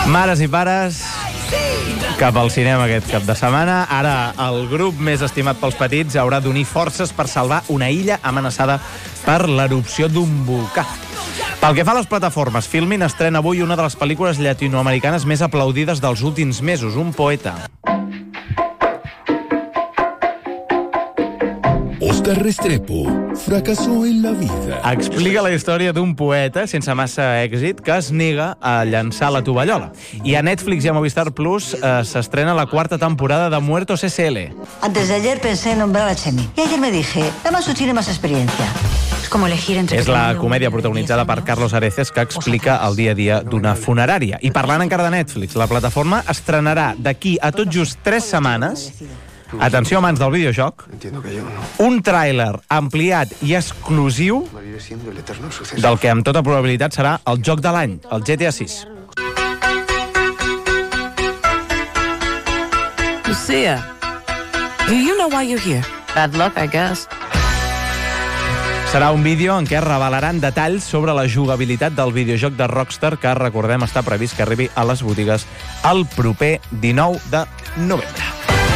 Mares i pares, cap al cinema aquest cap de setmana. Ara, el grup més estimat pels petits haurà d'unir forces per salvar una illa amenaçada per l'erupció d'un volcà. Pel que fa a les plataformes, Filmin estrena avui una de les pel·lícules llatinoamericanes més aplaudides dels últims mesos, Un poeta. Óscar Restrepo fracasó en la vida. Explica la història d'un poeta sense massa èxit que es nega a llançar la tovallola. I a Netflix i a Movistar Plus s'estrena la quarta temporada de Muertos S.L. Antes de ayer pensé en nombrar a Chemi. Y ayer me dije, Damaso tiene más experiencia. Es como elegir entre... És la comèdia protagonitzada per Carlos Areces que explica el dia a dia d'una funerària. I parlant encara de Netflix, la plataforma estrenarà d'aquí a tot just 3 setmanes, atenció amants del videojoc, un tràiler ampliat i exclusiu del que amb tota probabilitat serà el joc de l'any, el GTA 6. Lucia, do you know why you're here? Bad luck, I guess. Serà un vídeo en què revelaran detalls sobre la jugabilitat del videojoc de Rockstar que, recordem, està previst que arribi a les botigues el proper 19 de novembre.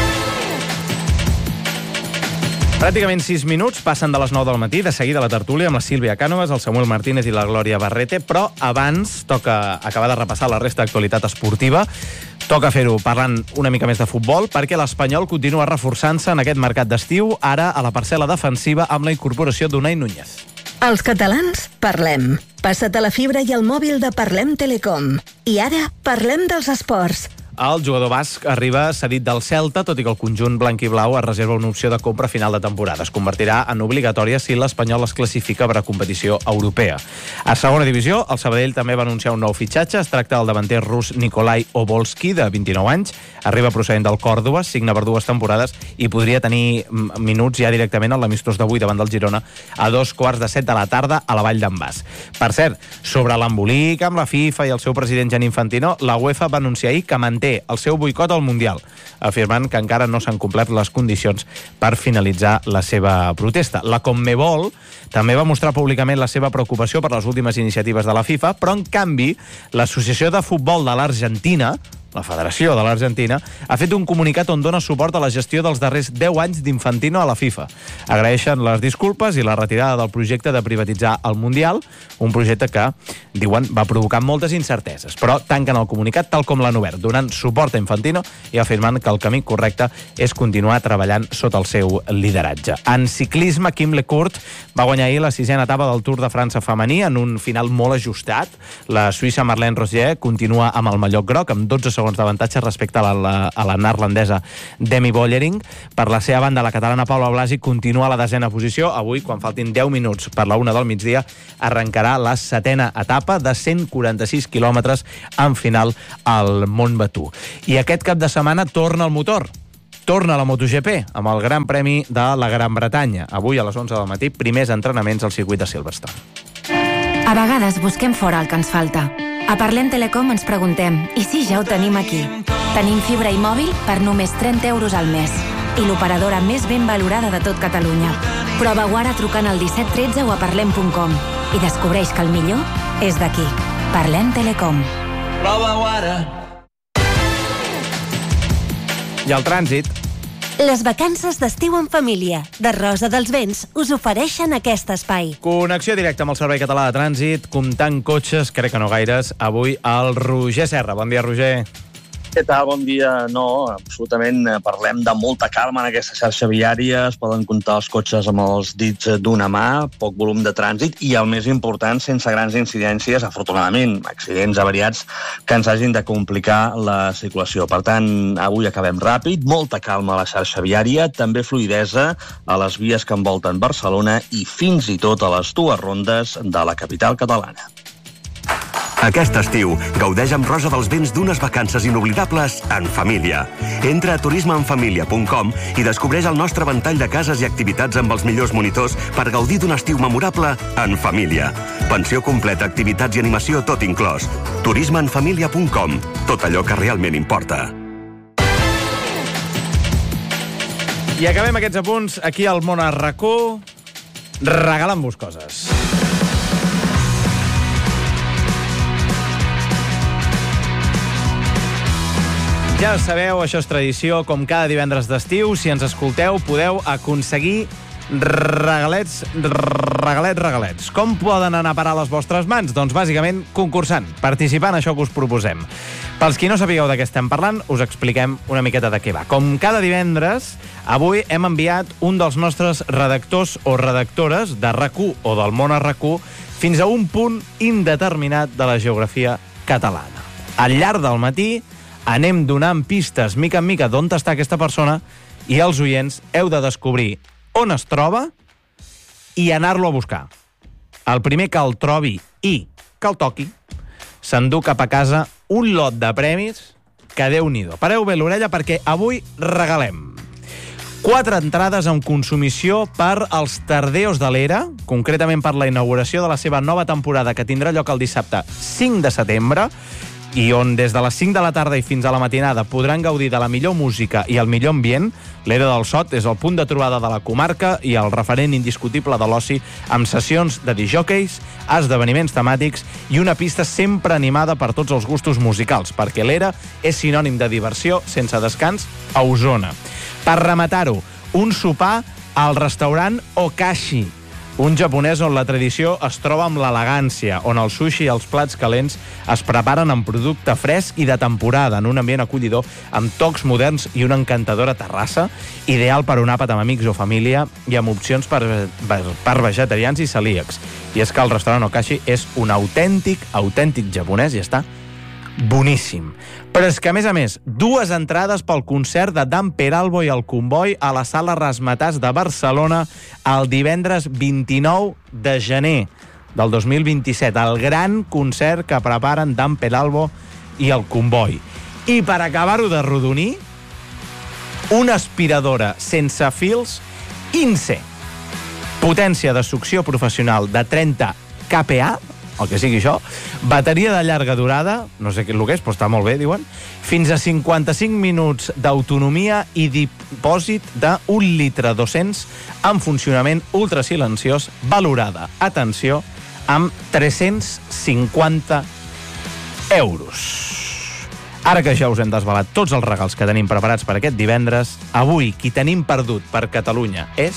Pràcticament 6 minuts passen de les 9 del matí, de seguida la tertúlia amb la Sílvia Cànovas, el Samuel Martínez i la Glòria Barrete, però abans toca acabar de repassar la resta d'actualitat esportiva. Toca fer-ho parlant una mica més de futbol, perquè l'Espanyol continua reforçant-se en aquest mercat d'estiu, ara a la parcel·la defensiva amb la incorporació d'Unai Núñez. Els catalans parlem. Passa't a la fibra i al mòbil de Parlem Telecom. I ara parlem dels esports. El jugador basc arriba cedit del Celta, tot i que el conjunt blanc i blau es reserva una opció de compra a final de temporada. Es convertirà en obligatòria si l'Espanyol es classifica per a competició europea. A segona divisió, el Sabadell també va anunciar un nou fitxatge. Es tracta del davanter rus Nikolai Obolski, de 29 anys. Arriba procedent del Còrdova, signa per 2 temporades i podria tenir minuts ja directament a l'amistós d'avui davant del Girona a 2:15 de la tarda a la Vall d'en Bas. Per cert, sobre l'embolic amb la FIFA i el seu president Gianni Infantino, la UEFA va anunciar ahir que manté el seu boicot al Mundial, afirmant que encara no s'han complert les condicions per finalitzar la seva protesta. La Conmebol també va mostrar públicament la seva preocupació per les últimes iniciatives de la FIFA, però en canvi l'Associació de Futbol de l'Argentina, la Federació de l'Argentina, ha fet un comunicat on dona suport a la gestió dels darrers 10 anys d'Infantino a la FIFA. Agraeixen les disculpes i la retirada del projecte de privatitzar el Mundial, un projecte que, diuen, va provocar moltes incerteses. Però tanquen el comunicat tal com l'han obert, donant suport a Infantino i afirmant que el camí correcte és continuar treballant sota el seu lideratge. En ciclisme, Kim Lecourt va guanyar ahir la 6a etapa del Tour de França femení en un final molt ajustat. La suïssa Marlene Rosier continua amb el mallot groc, amb 12 segons d'avantatge respecte a la neerlandesa Demi Vollering. Per la seva banda, la catalana Paula Blasi continua a la 10a posició. Avui, quan faltin 10 minuts per la 1 del migdia, arrencarà la 7a etapa de 146 quilòmetres en final al Montbatú. I aquest cap de setmana torna el motor. Torna la MotoGP amb el Gran Premi de la Gran Bretanya. Avui a les 11 del matí, primers entrenaments al circuit de Silverstone. A vegades busquem fora el que ens falta. A Parlem Telecom ens preguntem, i si ja ho tenim aquí? Tenim fibra i mòbil per només 30 euros al mes. I l'operadora més ben valorada de tot Catalunya. Prova-ho ara trucant al 1713 o a parlem.com i descobreix que el millor és d'aquí. Parlem Telecom. Prova-ho ara. I el trànsit. Les vacances d'estiu en família de Rosa dels Vents us ofereixen aquest espai. Connexió directa amb el Servei Català de Trànsit, comptant cotxes, crec que no gaires. Avui el Roger Serra. Bon dia, Roger. Què tal? Bon dia. No, absolutament parlem de molta calma en aquesta xarxa viària. Es poden comptar els cotxes amb els dits d'una mà, poc volum de trànsit i, el més important, sense grans incidències, afortunadament, accidents avariats que ens hagin de complicar la circulació. Per tant, avui acabem ràpid, molta calma a la xarxa viària, també fluïdesa a les vies que envolten Barcelona i fins i tot a les 2 rondes de la capital catalana. Aquest estiu, gaudeix amb Rosa dels Vents d'unes vacances inoblidables en família. Entra a turismeenfamilia.com i descobreix el nostre ventall de cases i activitats amb els millors monitors per gaudir d'un estiu memorable en família. Pensió completa, activitats i animació, tot inclòs. turismeenfamilia.com. Tot allò que realment importa. I acabem aquests apunts aquí al Món a RAC1, regalant-vos coses. Ja sabeu, això és tradició, com cada divendres d'estiu. Si ens escolteu, podeu aconseguir regalets. Com poden anar a parar a les vostres mans? Doncs bàsicament concursant, participant, això que us proposem. Pels qui no sapigueu de què estem parlant, us expliquem una miqueta de què va. Com cada divendres, avui hem enviat un dels nostres redactors o redactores de RAC1 o del món a RAC1 fins a un punt indeterminat de la geografia catalana. Al llarg del matí anem donant pistes mica en mica d'on està aquesta persona i els oients heu de descobrir on es troba i anar-lo a buscar. El primer que el trobi i que el toqui s'endú cap a casa un lot de premis que Déu-n'hi-do. Pareu bé l'orella perquè avui regalem 4 entrades amb consumició per als Tardeos de l'Era, concretament per la inauguració de la seva nova temporada que tindrà lloc el dissabte 5 de setembre i on des de les 5 de la tarda i fins a la matinada podran gaudir de la millor música i el millor ambient. L'Era del Sot és el punt de trobada de la comarca i el referent indiscutible de l'oci amb sessions de disjòqueis, esdeveniments temàtics i una pista sempre animada per tots els gustos musicals, perquè l'Era és sinònim de diversió sense descans a Osona. Per rematar-ho, un sopar al restaurant Okashi, un japonès on la tradició es troba amb l'elegància, on el sushi i els plats calents es preparen amb producte fresc i de temporada, en un ambient acollidor, amb tocs moderns i una encantadora terrassa, ideal per un àpat amb amics o família i amb opcions per vegetarians i celíacs. I és que el restaurant Okashi és un autèntic japonès i està boníssim. Però és que, a més, 2 entrades pel concert de Dan Peralbo i el Comboi a la Sala Razzmatazz de Barcelona el divendres 29 de gener del 2027. El gran concert que preparen Dan Peralbo i el Comboi. I per acabar-ho de rodonir, una aspiradora sense fils INSEE. Potència de succió professional de 30 kPa, el que sigui això, bateria de llarga durada, no sé què és, però està molt bé, diuen, fins a 55 minuts d'autonomia i dipòsit de 1 litre 200 en funcionament ultrasilenciós, valorada, atenció, amb 350 euros. Ara que ja us hem desvelat tots els regals que tenim preparats per aquest divendres, avui qui tenim perdut per Catalunya és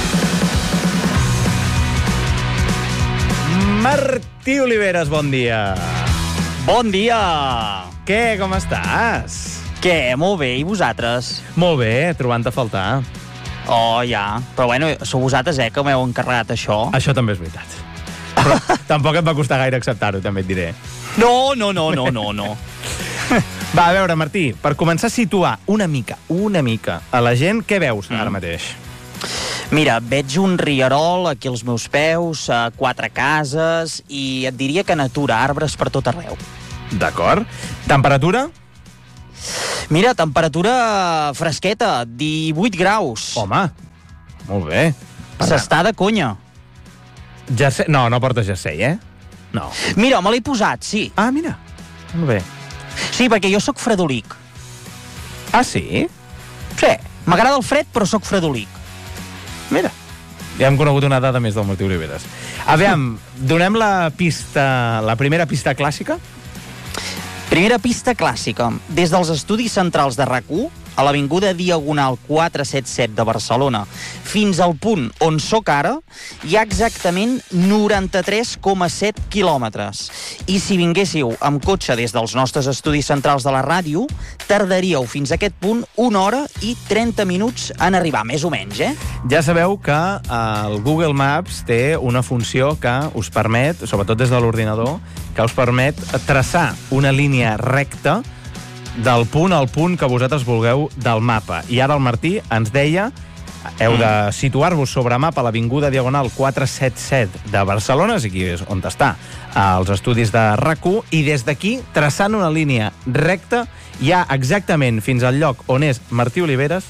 Martí Oliveres, bon dia. Bon dia! Què, com estàs? Què, molt bé, i vosaltres? Molt bé, trobant-te a faltar. Oh, ja, però bueno, sou vosaltres, que m'heu encarregat això. Això també és veritat. Però tampoc et va costar gaire acceptar-ho, també et diré. No. Va, a veure, Martí, per començar a situar una mica a la gent, què veus ara mateix? Mira, veig un rierol aquí als meus peus, 4 cases, i et diria que natura, arbres per tot arreu. D'acord. Temperatura? Mira, temperatura fresqueta, 18 graus. Home, molt bé. S'està de conya. Jersei? No porta jersei, No. Mira, me l'he posat, sí. Ah, mira, molt bé. Sí, perquè jo sóc fredolic. Ah, sí? Sí, m'agrada el fred, però sóc fredolic. Mira, ja hem conegut una dada més del Martí Oliveres. Aviam, donem la primera pista clàssica? Primera pista clàssica. Des dels estudis centrals de RAC1, a l'avinguda Diagonal 477 de Barcelona, fins al punt on sóc ara, hi ha exactament 93,7 quilòmetres. I si vinguéssiu amb cotxe des dels nostres estudis centrals de la ràdio, tardaríeu fins a aquest punt 1 hora i 30 minuts en arribar, més o menys, Ja sabeu que el Google Maps té una funció que us permet, sobretot des de l'ordinador, que us permet traçar una línia recta del punt al punt que vosaltres vulgueu del mapa. I ara el Martí ens deia heu de situar-vos sobre mapa a l'avinguda Diagonal 477 de Barcelona, és aquí on està, als estudis de RAC1, i des d'aquí, traçant una línia recta, hi ha exactament fins al lloc on és Martí Oliveres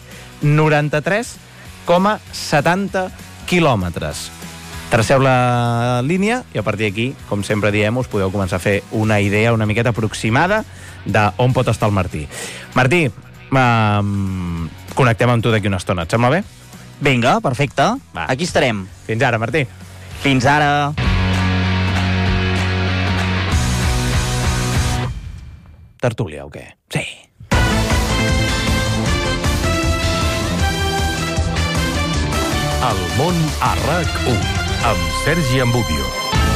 93,70 quilòmetres. Traceu la línia i a partir d'aquí, com sempre diem, us podeu començar a fer una idea una miqueta aproximada d'on pot estar el Martí. Martí, connectem amb tu d'aquí una estona, et sembla bé? Vinga, perfecte. Va. Aquí estarem. Fins ara, Martí. Fins ara. Tertúlia o què? Sí. El món a RAC1 amb Sergi Ambudio.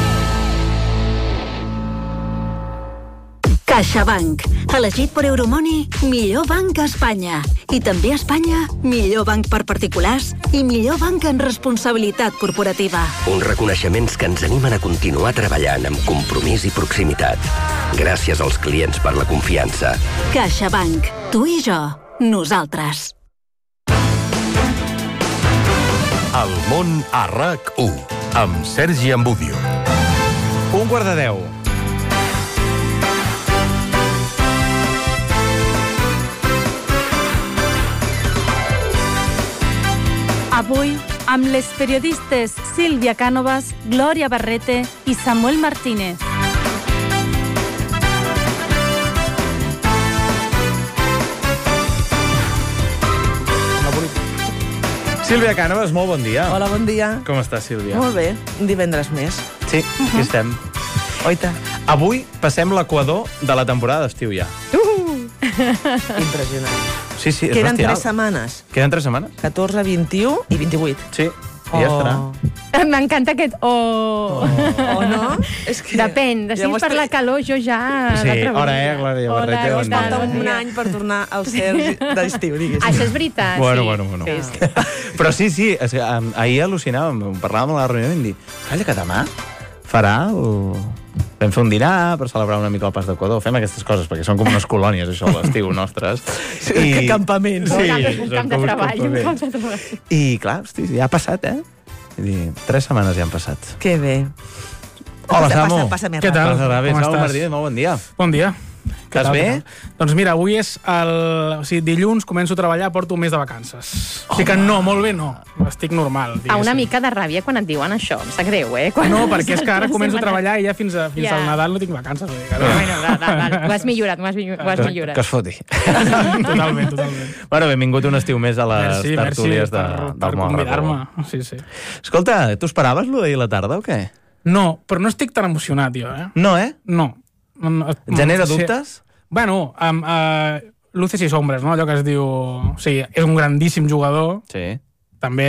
CaixaBank, elegit per Euromoney, millor banc a Espanya. I també a Espanya, millor banc per particulars i millor banc en responsabilitat corporativa. Uns reconeixements que ens animen a continuar treballant amb compromís i proximitat. Gràcies als clients per la confiança. CaixaBank, tu i jo, nosaltres. El món a RAC1 amb Sergi Ambudio. 9:45. Avui, amb les periodistes Sílvia Cànovas, Glòria Barrete i Samuel Martínez. Sílvia Cànovas, molt bon dia. Hola, bon dia. Com estàs, Sílvia? Molt bé, un divendres més. Sí, aquí estem. Oita. Avui passem l'equador de la temporada d'estiu ja. Impressionant. Sí, sí, és Queden bestial. 3 setmanes. Queden 3 setmanes? 14, 21 i 28. Sí, i ja estarà. M'encanta aquest oh. O no? És que... Depèn, de si és per la calor, jo ja... Sí, hora, Glòria Barrete. Llavors falta un any per tornar al Sergi d'estiu, diguéssim. Això és veritat, Bueno. sí. Però sí, és que, ahir al·lucinàvem, parlàvem a la reunió i em dir, calla, que demà farà Vam fer un dinar per celebrar una mica el pas d'Equador. Fem aquestes coses, perquè són com unes colònies, això, a l'estiu, nostres. I... Campaments. Sí, un camp de treball. I, clar, hosti, ja ha passat, eh? Vull dir, 3 setmanes ja han passat. Que bé. Hola, Samu. Passa més Què tal? Com Com estàs? Martínez, molt bon dia. Bon dia. Estàs bé? Doncs mira, avui és dilluns, començo a treballar, porto un mes de vacances. O sigui que no, molt bé no. Estic normal, diguéssim. Una mica de ràbia quan et diuen això, em sap greu, eh? No, perquè és que ara començo a treballar i ja fins al Nadal no tinc vacances. Ho has millorat, ho has millorat. Que es foti. Totalment. Bueno, benvingut un estiu més a les tertúlies del per món. convidar-me. Sí. Escolta, tu esperaves lo d'ahir a la tarda o què? No, però no estic tan emocionat, jo, eh? No, eh? No. Genera dubtes? Bueno, luces i sombres, no? Allò que es diu... O sigui, és un grandíssim jugador. Sí. També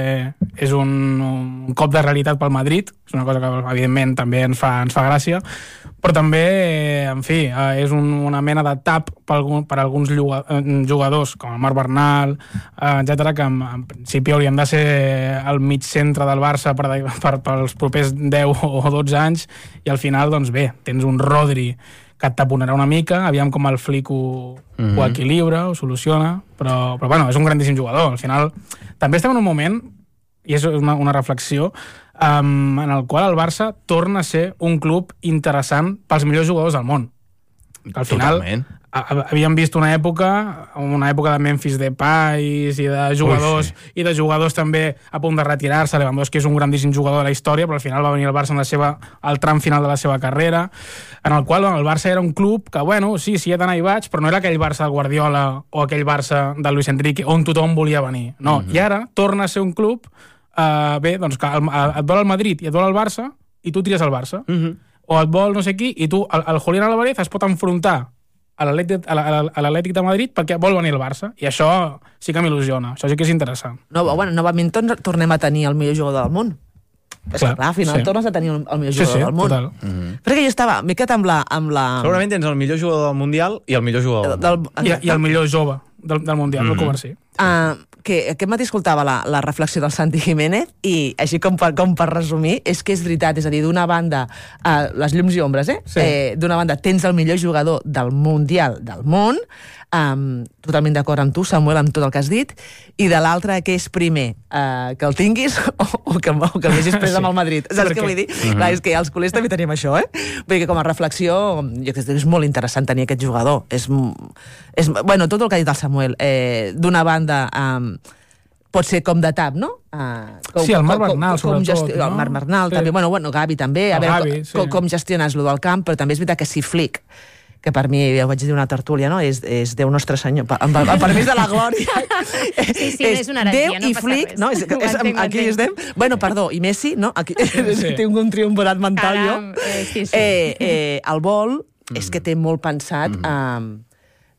és un cop de realitat pel Madrid. És una cosa que, evidentment, també ens fa gràcia. Però també, en fi, és una mena de tap per alguns jugadors, com el Marc Bernal, etc., que en principi haurien de ser el mig centre del Barça pels propers 10 o 12 anys, i al final, doncs bé, tens un Rodri que et taponarà una mica, aviam com el Flick ho equilibra, ho soluciona, però bueno, és un grandíssim jugador. Al final, també estem en un moment, i és una reflexió, en el qual el Barça torna a ser un club interessant pels millors jugadors del món. Al final, havíem vist una època de Memphis Depay i de jugadors també a punt de retirar-se. Lewandowski és un grandíssim jugador de la història, però al final va venir el Barça al tram final de la seva carrera, en el qual el Barça era un club que, bueno, sí, he d'anar i vaig, però no era aquell Barça de Guardiola o aquell Barça de Luis Enrique on tothom volia venir. No, i ara torna a ser un club bé, doncs que et vol el Madrid i et vol el Barça i tu tires el Barça. O et vol no sé qui i tu, el Julián Álvarez es pot enfrontar a l'Atlètic de Madrid perquè vol venir el Barça, i això sí que m'il·lusiona, això sí que és interessant. No, bueno, novament tornem a tenir el millor jugador del món. És clar, al final tornes a tenir el millor jugador del món. Total. Perquè jo m'he quedat amb la... Segurament tens el millor jugador del Mundial i el millor jugador del món. I el millor jove del Mundial, del Covarsí. Que aquest matí escoltava la reflexió del Santi Jiménez i així com per resumir, és que és veritat, és a dir, d'una banda les llums i ombres, d'una banda tens el millor jugador del Mundial del món, totalment d'acord amb tu, Samuel, amb tot el que has dit, i de l'altre, que és primer que el tinguis o que el vegis després amb el Madrid. Saps què vull dir? Clar, és que els culers també tenim això, perquè com a reflexió jo crec que és molt interessant tenir aquest jugador. Bueno, tot el que ha dit el Samuel, d'una banda pot ser com de tap, no? Sí, el Marc Bernal, sobretot. El Marc Bernal, també. Bueno, Gavi també. A veure com gestiones lo del camp, però també és veritat que si Flick, que per mi, ja ho vaig dir una tertúlia, no? És Déu Nostre Senyor, amb permís de la Glòria. Sí, és una heretgia, no passa res. No? Aquí estem. Bueno, perdó, i Messi, no? Aquí tinc un triumvirat mental, jo. El vol és que té molt pensat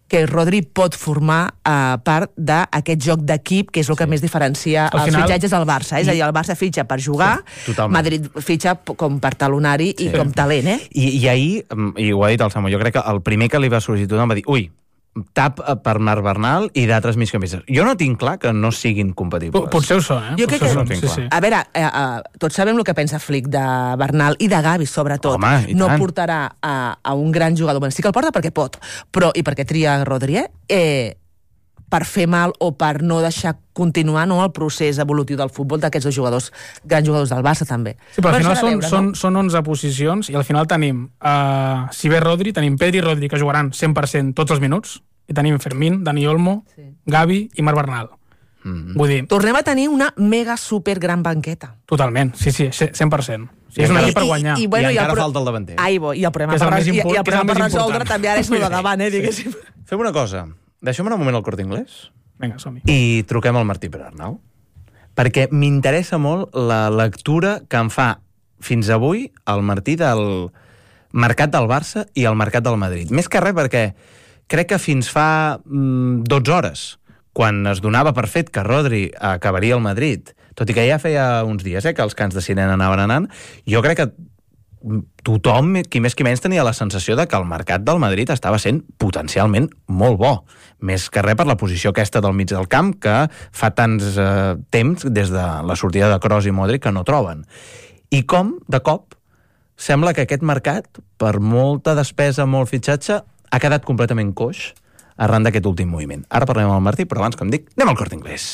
que Rodri pot formar part d'aquest joc d'equip, que és el que més diferencia els fitxatges al Barça. És a dir, el Barça fitxa per jugar, Madrid fitxa com per talonari i com talent. I ahir, i ho ha dit el Samu, jo crec que el primer que li va sorgir tothom va dir tap per Marc Bernal i d'altres migcampistes. Jo no tinc clar que no siguin compatibles. Potser ho són, Jo crec que... A veure, tots sabem el que pensa Flick de Bernal i de Gavi, sobretot. No portarà a un gran jugador. Sí que el porta perquè pot, però i perquè tria Rodri, per fer mal o per no deixar continuar el procés evolutiu del futbol d'aquests dos jugadors, grans jugadors del Barça, també. Sí, però al final són 11 posicions i al final tenim, si ve Rodri, tenim Pedri i Rodri, que jugaran 100% tots els minuts, i tenim Fermín, Dani Olmo, Gavi i Marc Bernal. Vull dir... Tornem a tenir una mega super gran banqueta. Totalment, sí, 100%. És un equip per guanyar. I encara falta el davanter. I el problema per resoldre també ara és el de davant, diguéssim. Fem una cosa. Deixem un moment al Corte Inglés. Vinga, som-hi. I truquem al Martí Pere-Arnau. Perquè m'interessa molt la lectura que em fa fins avui el Martí del mercat del Barça i el mercat del Madrid. Més que res perquè crec que fins fa 12 hores, quan es donava per fet que Rodri acabaria al Madrid, tot i que ja feia uns dies que els cants de sirena anaven anant, jo crec que tothom, qui més qui menys, tenia la sensació de que el mercat del Madrid estava sent potencialment molt bo. Més que res per la posició aquesta del mig del camp, que fa tants temps, des de la sortida de Kroos i Modric, que no troben. I com, de cop, sembla que aquest mercat, per molta despesa, molt fitxatge, ha quedat completament coix arran d'aquest últim moviment. Ara parlem amb el Martí, però abans, com dic, anem al Corte Inglés.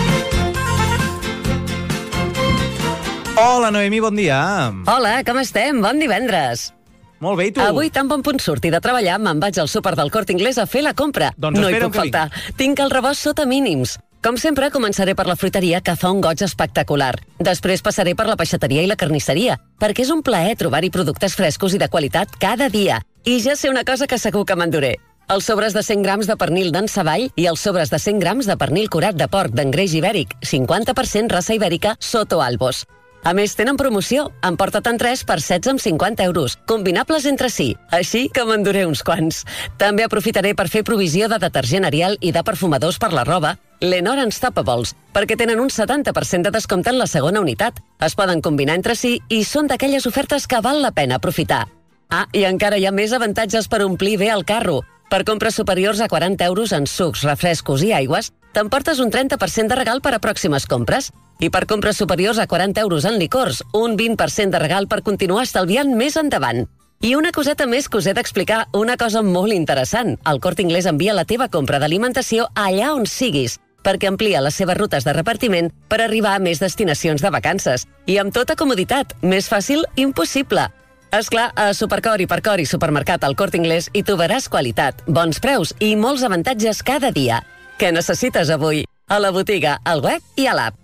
Hola, Noemí, bon dia. Hola, com estem? Bon divendres. Molt bé, i tu? Avui, tan bon punt sortir de treballar, me'n vaig al súper del Corte Inglés a fer la compra. Doncs no hi puc faltar. Tinc el rebost sota mínims. Com sempre, començaré per la fruiteria, que fa un goig espectacular. Després passaré per la peixateria i la carnisseria, perquè és un plaer trobar-hi productes frescos i de qualitat cada dia. I ja sé una cosa que segur que m'enduré. Els sobres de 100 grams de pernil d'en Savall i els sobres de 100 grams de pernil curat de porc d'engreix ibèric, 50% raça ibèrica, Soto Albos. A més, tenen promoció. Emporta-te'n 3 per 16 amb 50 euros, combinables entre si, així que m'enduré uns quants. També aprofitaré per fer provisió de detergent Ariel i de perfumadors per la roba, Lenor Unstoppables, perquè tenen un 70% de descompte en la segona unitat. Es poden combinar entre si i són d'aquelles ofertes que val la pena aprofitar. I encara hi ha més avantatges per omplir bé el carro. Per compres superiors a 40 euros en sucs, refrescos i aigües, t'emportes un 30% de regal per a pròximes compres. I per compres superiors a 40 euros en licors, un 20% de regal per continuar estalviant més endavant. I una coseta més que us he d'explicar, una cosa molt interessant. El Corte Inglés envia la teva compra d'alimentació allà on siguis, perquè amplia les seves rutes de repartiment per arribar a més destinacions de vacances. I amb tota comoditat, més fàcil, impossible. Esclar, a Supercor, Hipercor i Supermercat al Corte Inglés hi trobaràs qualitat, bons preus i molts avantatges cada dia. Què necessites avui? A la botiga, al web i a l'app.